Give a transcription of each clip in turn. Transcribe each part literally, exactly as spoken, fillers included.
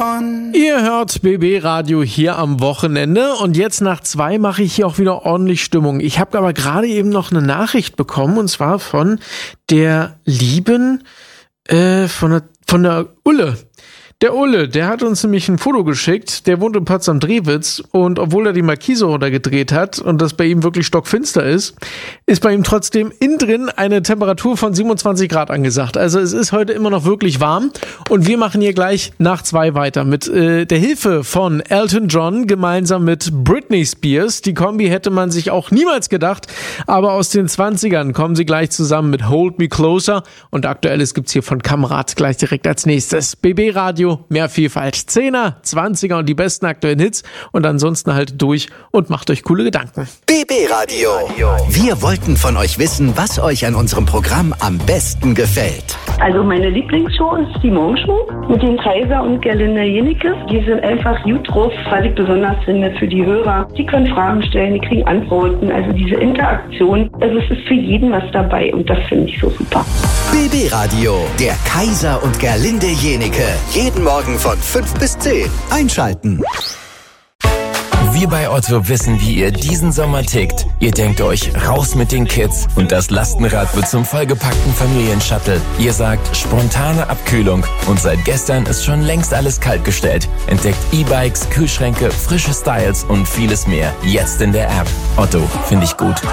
One. Ihr hört B B Radio hier am Wochenende und jetzt nach zwei mache ich hier auch wieder ordentlich Stimmung. Ich habe aber gerade eben noch eine Nachricht bekommen und zwar von der lieben, äh, von der, von der Ulle. Der Ulle, der hat uns nämlich ein Foto geschickt, der wohnt in Potsdam-Drewitz und obwohl er die Markise runtergedreht hat und das bei ihm wirklich stockfinster ist, ist bei ihm trotzdem innen drin eine Temperatur von siebenundzwanzig Grad angesagt. Also es ist heute immer noch wirklich warm und wir machen hier gleich nach zwei weiter mit äh, der Hilfe von Elton John gemeinsam mit Britney Spears. Die Kombi hätte man sich auch niemals gedacht, aber aus den zwanzigern kommen sie gleich zusammen mit Hold Me Closer und Aktuelles gibt's hier von Kamerad gleich direkt als nächstes. B B Radio. Mehr Vielfalt. Zehner, Zwanziger und die besten aktuellen Hits und ansonsten halt durch und macht euch coole Gedanken. B B Radio. Wir wollten von euch wissen, was euch an unserem Programm am besten gefällt. Also meine Lieblingsshow ist die Morgenshow mit den Kaiser und Gerlinde Jenecke. Die sind einfach gut drauf, was ich besonders finde für die Hörer. Die können Fragen stellen, die kriegen Antworten. Also diese Interaktion, also es ist für jeden was dabei und das finde ich so super. B B Radio, der Kaiser und Gerlinde Jenecke. Jeden Morgen von fünf bis zehn. Einschalten. Wir bei Otto wissen, wie ihr diesen Sommer tickt. Ihr denkt euch, raus mit den Kids und das Lastenrad wird zum vollgepackten Familienshuttle. Ihr sagt, spontane Abkühlung und seit gestern ist schon längst alles kaltgestellt. Entdeckt E-Bikes, Kühlschränke, frische Styles und vieles mehr. Jetzt in der App. Otto, finde ich gut.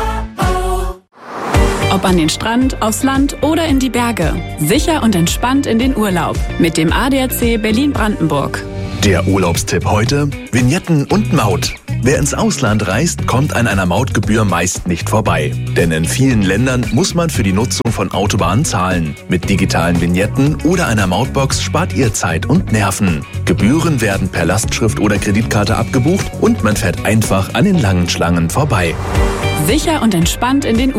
Ob an den Strand, aufs Land oder in die Berge. Sicher und entspannt in den Urlaub. Mit dem A D A C Berlin-Brandenburg. Der Urlaubstipp heute: Vignetten und Maut. Wer ins Ausland reist, kommt an einer Mautgebühr meist nicht vorbei. Denn in vielen Ländern muss man für die Nutzung von Autobahnen zahlen. Mit digitalen Vignetten oder einer Mautbox spart ihr Zeit und Nerven. Gebühren werden per Lastschrift oder Kreditkarte abgebucht und man fährt einfach an den langen Schlangen vorbei. Sicher und entspannt in den